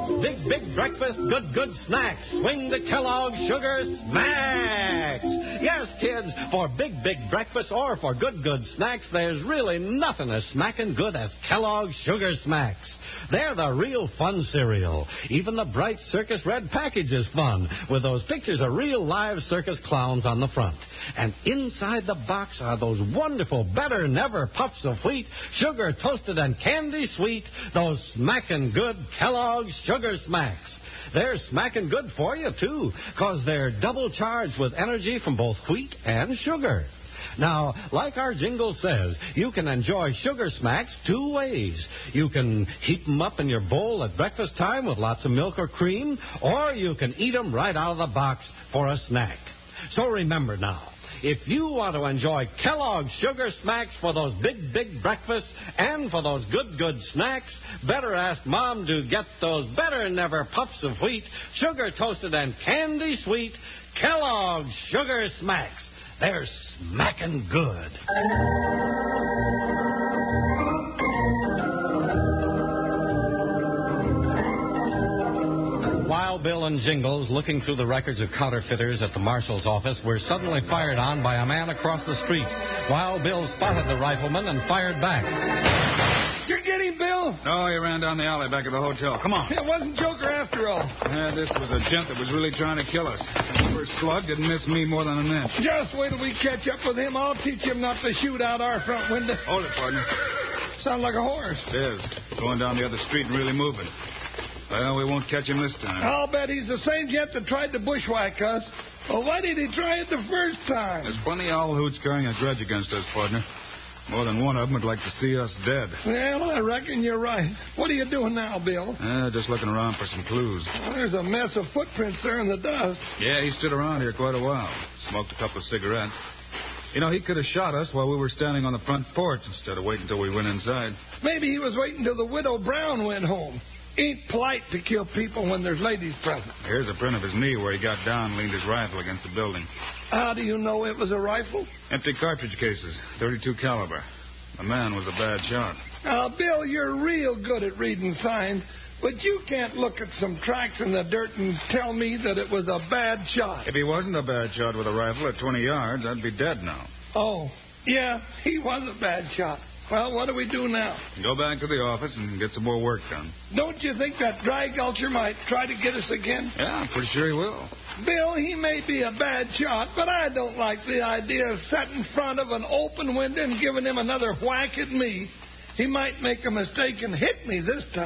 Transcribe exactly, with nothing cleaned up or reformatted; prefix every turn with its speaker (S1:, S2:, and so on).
S1: Big, big breakfast, good, good snacks. Swing the Kellogg's Sugar Smacks. Yes, kids, for big, big breakfast or for good, good snacks, there's really nothing as smacking good as Kellogg's Sugar Smacks. They're the real fun cereal. Even the bright circus red package is fun, with those pictures of real live circus clowns on the front. And inside the box are those wonderful Better Never puffs of wheat, sugar toasted and candy sweet, those smacking good Kellogg's Sugar Smacks. They're smacking good for you, too, because they're double charged with energy from both wheat and sugar. Now, like our jingle says, you can enjoy Sugar Smacks two ways. You can heat them up in your bowl at breakfast time with lots of milk or cream, or you can eat them right out of the box for a snack. So remember now, if you want to enjoy Kellogg's Sugar Smacks for those big, big breakfasts and for those good, good snacks, better ask Mom to get those Better Never puffs of wheat, sugar toasted and candy sweet, Kellogg's Sugar Smacks. They're smacking good. Wild Bill and Jingles, looking through the records of counterfeiters at the marshal's office, were suddenly fired on by a man across the street. Wild Bill spotted the rifleman and fired back.
S2: You get him, Bill?
S3: No, he ran down the alley back of the hotel. Come on.
S2: It wasn't Joker after all.
S3: Yeah, this was a gent that was really trying to kill us. The first slug didn't miss me more than an inch.
S2: Just wait till we catch up with him. I'll teach him not to shoot out our front window.
S3: Hold it, partner.
S2: Sounds like a horse.
S3: It is. Going down the other street and really moving. Well, we won't catch him this time.
S2: I'll bet he's the same gent that tried to bushwhack us. Well, why did he try it the first time?
S3: There's plenty of owl hoots carrying a grudge against us, partner. More than one of them would like to see us dead.
S2: Well, I reckon you're right. What are you doing now, Bill?
S3: Uh, just looking around for some clues.
S2: Well, there's a mess of footprints there in the dust.
S3: Yeah, he stood around here quite a while. Smoked a couple of cigarettes. You know, he could have shot us while we were standing on the front porch instead of waiting until we went inside.
S2: Maybe he was waiting till the Widow Brown went home. Ain't polite to kill people when there's ladies present.
S3: Here's a print of his knee where he got down and leaned his rifle against the building.
S2: How do you know it was a rifle?
S3: Empty cartridge cases, thirty-two caliber. The man was a bad shot.
S2: Now, Bill, you're real good at reading signs, but you can't look at some tracks in the dirt and tell me that it was a bad shot.
S3: If he wasn't a bad shot with a rifle at twenty yards, I'd be dead now.
S2: Oh, yeah, he was a bad shot. Well, what do we do now?
S3: Go back to the office and get some more work done.
S2: Don't you think that dry gulcher might try to get us again?
S3: Yeah, I'm pretty sure he will.
S2: Bill, he may be a bad shot, but I don't like the idea of sitting in front of an open window and giving him another whack at me. He might make a mistake and hit me this time.